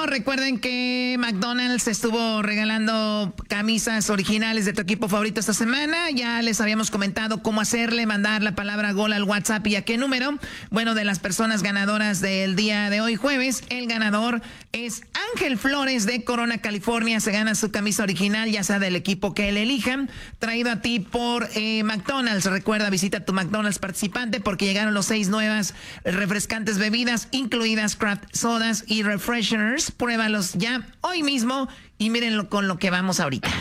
recuerden que McDonald's estuvo regalando camisas originales de tu equipo favorito esta semana. Ya les habíamos comentado cómo hacerle, mandar la palabra gol al WhatsApp y a qué número. Bueno, de las personas ganadoras del día de hoy jueves, el ganador es Ángel Flores de Corona, California. Se gana su camisa original, ya sea del equipo que él elija, traído a ti por McDonald's. Recuerda, visita tu McDonald's participante porque llegaron los 6 nuevas refrescantes bebidas, incluidas craft sodas y refreshers. Pruébalos ya hoy mismo y mírenlo con lo que vamos ahorita.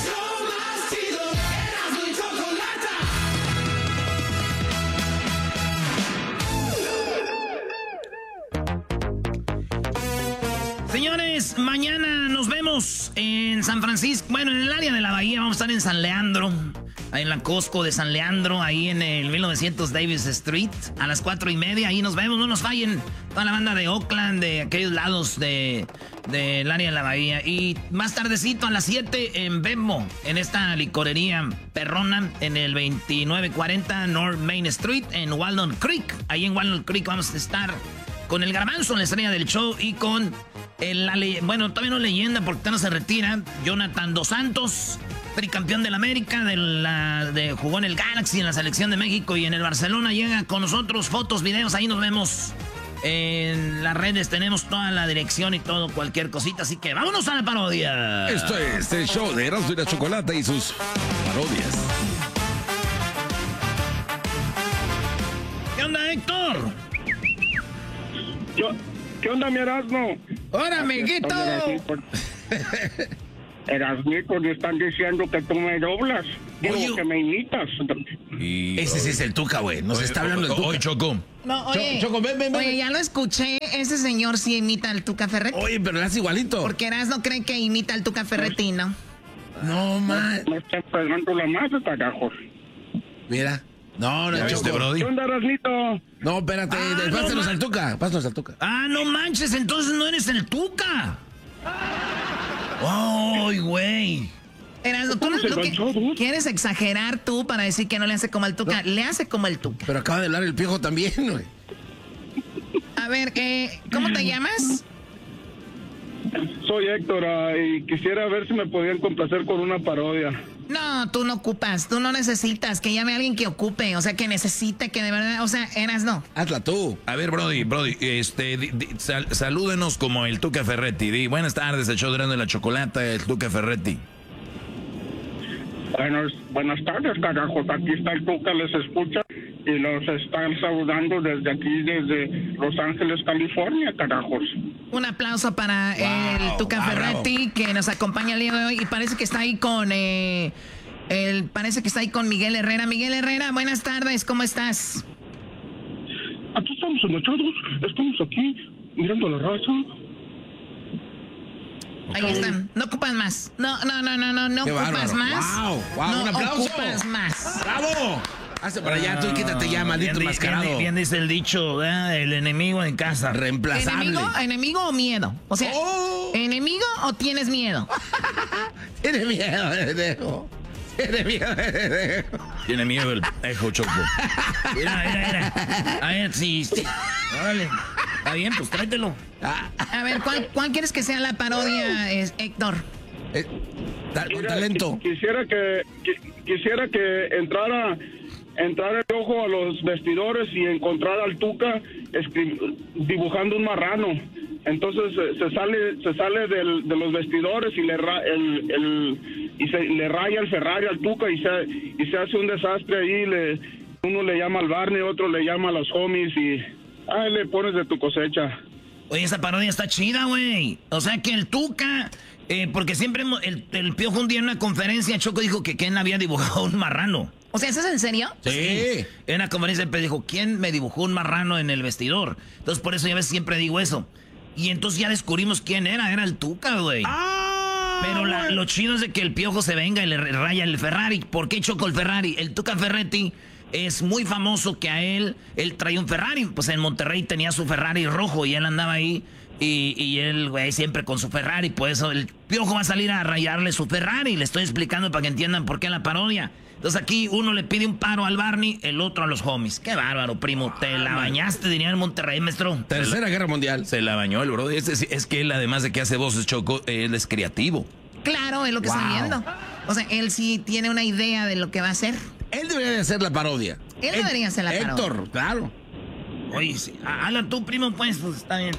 Señores, mañana nos vemos en San Francisco, bueno, en el área de la Bahía. Vamos a estar en San Leandro, ahí en la Costco de San Leandro, ahí en el 1900 Davis Street, a las 4:30. Ahí nos vemos, no nos fallen. Toda la banda de Oakland, de aquellos lados del área de la Bahía. Y más tardecito, a las 7 en Bembo, en esta licorería perrona, en el 2940 North Main Street, en Walnut Creek. Ahí en Walnut Creek vamos a estar con el Garbanzo, la estrella del show, y con bueno, todavía no leyenda porque no se retira, Jonathan Dos Santos, tricampeón del América, jugó en el Galaxy, en la selección de México y en el Barcelona. Llega con nosotros, fotos, videos, ahí nos vemos. En las redes tenemos toda la dirección y todo, cualquier cosita, así que vámonos a la parodia. Esto es el show de Erasmo y la Chocolata y sus parodias. ¿Qué onda, Héctor? ¿Qué onda, mi Erasmo? ¡Hola, amiguito! Erasmito, me están diciendo que tú me doblas. Digo que me imitas. Ese sí es el Tuca, güey. Nos está hablando el Tuca. Oye, Choco. No, oye, Choco, ven. Oye, ya lo escuché. Ese señor sí imita al Tuca Ferretti. Oye, pero le hace igualito. Porque Erasmo cree que imita al Tuca Ferretti, ¿no? No, man. Me están pegando la masa, carajos. Mira. No, Choco. ¿Qué onda, Erasmito? No, espérate. Pásanos al Tuca. Pásanos al Tuca. Ah, no manches, entonces no eres el Tuca. ¡Ay, güey! Erasmo, tú quieres exagerar tú para decir que no le hace como el Tuca. No. Le hace como el Tuca. Pero acaba de hablar el Piojo también, güey. A ver, ¿cómo te llamas? Soy Héctor y quisiera ver si me podían complacer con una parodia. No, tú no ocupas, tú no necesitas que llame a alguien que ocupe, o sea, que necesite, que de verdad, o sea, Erasmo. Hazla tú. A ver, Brody, salúdenos como el Tuca Ferretti. Di, buenas tardes, el show de Erasmo y la Chocolata, el Tuca Ferretti. Buenas tardes, carajos. Aquí está el Tuca, les escucha y los están saludando desde aquí, desde Los Ángeles, California, carajos. Un aplauso para el Tuca Ferretti, que nos acompaña el día de hoy y parece que está ahí con Miguel Herrera. Miguel Herrera, buenas tardes, ¿cómo estás? Aquí estamos enochados, estamos aquí mirando la raza. Ahí están, no ocupas más. No ocupas más. Wow, no un aplauso. Ocupas más. ¡Bravo! Hazte para allá, tú y quítate ya, maldito enmascarado. Bien dice el dicho, ¿verdad? El enemigo en casa. Reemplazable. ¿Enemigo o miedo? O sea, ¿enemigo o tienes miedo? Tiene miedo, pendejo. Tiene miedo el pejo, Choco. Mira. A ver, sí. Órale. Está bien, pues tráetelo. A ver, ¿cuál quieres que sea la parodia, Héctor? Con talento. Quisiera que entrara el ojo a los vestidores y encontrara al Tuca dibujando un marrano. Entonces se sale de los vestidores y le raya el Ferrari al Tuca y se hace un desastre ahí. Uno le llama al Barney, otro le llama a los homies y le pones de tu cosecha. Oye, esa parodia está chida, güey. O sea que el Tuca, porque siempre el Piojo un día en una conferencia, Choco dijo que Ken había dibujado un marrano. O sea, ¿eso es en serio? Sí. En una conferencia el dijo, ¿quién me dibujó un marrano en el vestidor? Entonces por eso ya ves, siempre digo eso. Y entonces ya descubrimos quién era el Tuca, güey. Pero lo chido es de que el Piojo se venga y le raya el Ferrari. ¿Por qué Choco el Ferrari? El Tuca Ferretti es muy famoso que él traía un Ferrari. Pues en Monterrey tenía su Ferrari rojo y él andaba ahí Y el güey siempre con su Ferrari, por eso el Piojo va a salir a rayarle su Ferrari. Le estoy explicando para que entiendan por qué la parodia. Entonces aquí uno le pide un paro al Barney, el otro a los homies. Qué bárbaro, primo. Te la bañaste, diría en Monterrey, maestro. Tercera Guerra Mundial. Se la bañó el brody. Es que él, además de que hace voces, Choco, él es creativo. Claro, es lo que estoy viendo. O sea, él sí tiene una idea de lo que va a hacer. Él debería de hacer la parodia. Él debería hacer la parodia. Héctor, claro. Oye, sí. Habla tú, primo, pues está bien.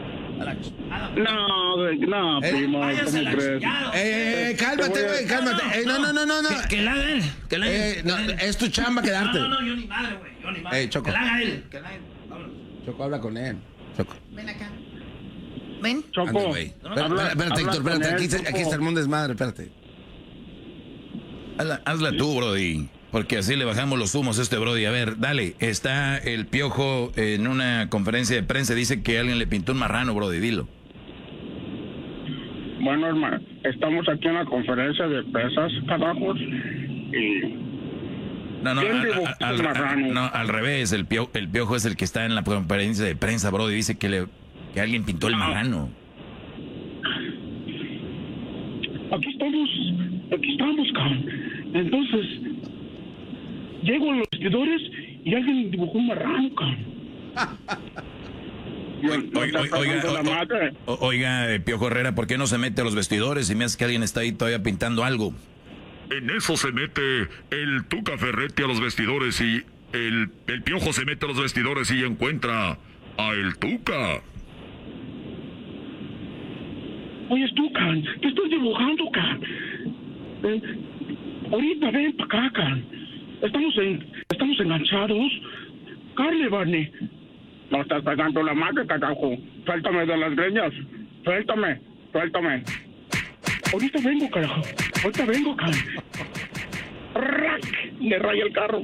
No, primo, ¿cómo crees? Cálmate, güey, cálmate. No. Que la haga él. Que la haga él. No, es tu chamba quedarte. No, yo ni madre, güey. Yo ni madre. Choco. Que la haga él. Que la haga él. Vámonos. Choco, habla con él. Choco. Ven acá. Ven. Choco, Anda, güey. Espérate, Héctor, espérate. Aquí está el mundo desmadre, espérate. Hazla tú, brody. Porque así le bajamos los humos a este brody. A ver, dale. Está el Piojo en una conferencia de prensa. Dice que alguien le pintó un marrano, brody. Dilo. Bueno, hermano, estamos aquí en la conferencia de pesas, carajos, y... No, al revés. El Piojo es el que está en la conferencia de prensa, brody. Dice que alguien pintó el marrano. Aquí estamos, cabrón. Entonces, llego a los vestidores y alguien dibujó un marrano, cabrón. Oiga, Piojo Herrera, ¿por qué no se mete a los vestidores? Y me hace que alguien está ahí todavía pintando algo. En eso se mete el Tuca Ferretti a los vestidores y el Piojo se mete a los vestidores y encuentra a el Tuca. Oye, Tuca, ¿qué estás dibujando, cabrón? Ahorita ven para acá, cabrón. Estamos enganchados. Carle, Barney. No estás pegando la madre, carajo. Suéltame de las greñas. Suéltame. Ahorita vengo, carajo. ¡Rac! Le raya el carro.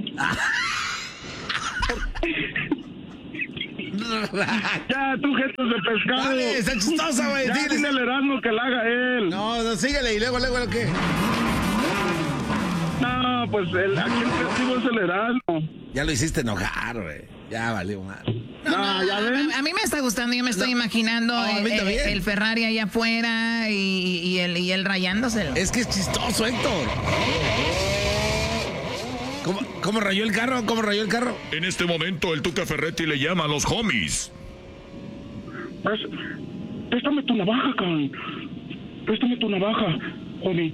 Ya, tú, gestos de pescado. Dale, está chistosa, güey. Ya, dile al Erasmo que la haga él. No, síguele y luego, ¿lo qué? No, pues aquí el festivo es el Erasmo. Ya lo hiciste enojar, güey. Ya valió mal. No, ya ven. A mí me está gustando, yo me estoy imaginando el Ferrari allá afuera y él rayándoselo. Es que es chistoso, Héctor. ¿Cómo rayó el carro? En este momento el Tuca Ferretti le llama a los homies. Préstame tu navaja, cabrón. Préstame tu navaja, homie.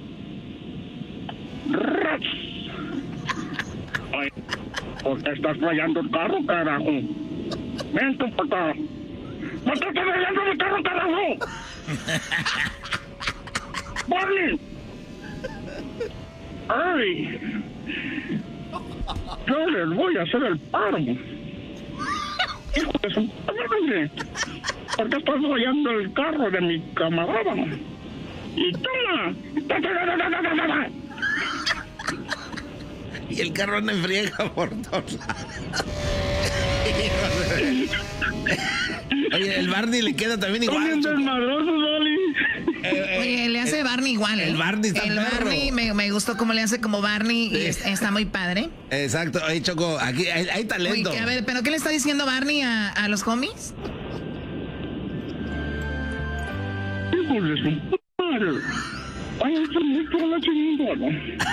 Ay, ¿por qué estás rayando el carro, carajo? Ven tú para acá. ¿Por qué estás rayando mi carro, carajo? ¡Barney! ¡Ay! Yo les voy a hacer el paro. Hijo de su madre. ¿Por qué estás rayando el carro de mi camarada? Y toma. Y el carro anda en friega por todos lados. Oye, el Barney le queda también igual. Son desmadrosos, Oli. Oye, le hace Barney igual. El Barney está perro. Barney me gustó cómo le hace como Barney y está muy padre. Exacto. Oye, Choco, aquí hay talento. Oye, a ver, ¿pero qué le está diciendo Barney a los homies? Hijo de su madre. Ay, eso es por la chingada.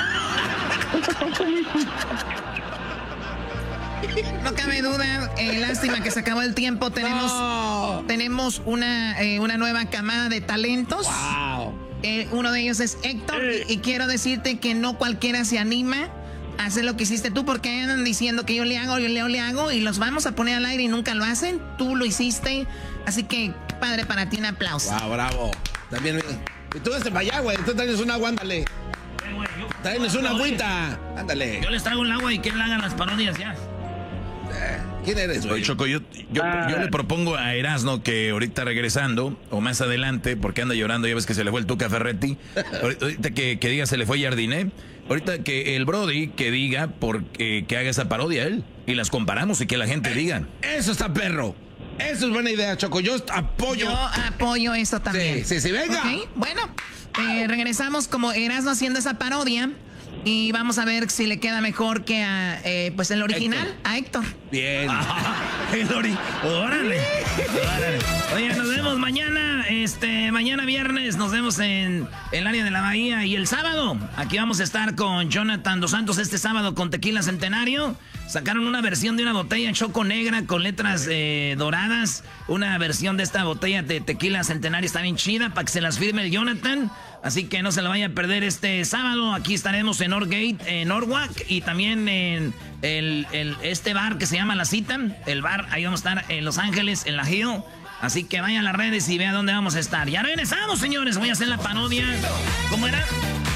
No cabe duda, lástima que se acabó el tiempo. Tenemos una nueva camada de talentos. Wow. Uno de ellos es Héctor y quiero decirte que no cualquiera se anima a hacer lo que hiciste tú porque andan diciendo que yo le hago y los vamos a poner al aire y nunca lo hacen. Tú lo hiciste, así que padre para ti, un aplauso. Wow, bravo. También. Y tú para allá, güey. Tú traes un agua, ándale. Traes una agüita. Ándale. Yo les traigo el agua y que él hagan las parodias ya. ¿Quién eres, güey? Oye, Choco, yo le propongo a Erasmo que ahorita regresando, o más adelante, porque anda llorando, ya ves que se le fue el Tuca Ferretti, ahorita que diga se le fue Jardiné, ahorita que el Brody que diga que haga esa parodia él, y las comparamos y que la gente diga. Eso está perro. Eso es buena idea, Choco. Yo apoyo eso también. Sí, venga. Okay. Bueno, regresamos como Erasmo haciendo esa parodia. Y vamos a ver si le queda mejor que a, pues el original, Héctor. a Héctor. Bien. Órale. Oye, nos vemos mañana, mañana viernes, nos vemos en el área de la Bahía. Y el sábado, aquí vamos a estar con Jonathan Dos Santos este sábado con Tequila Centenario. Sacaron una versión de una botella choco negra con letras doradas. Una versión de esta botella de Tequila Centenario está bien chida para que se las firme el Jonathan. Así que no se la vaya a perder este sábado. Aquí estaremos en Northgate, en Norwalk, y también en este bar que se llama La Cita. El bar, ahí vamos a estar en Los Ángeles, en la Hill. Así que vayan a las redes y vean dónde vamos a estar. Ya regresamos, señores. Voy a hacer la parodia. ¿Cómo era?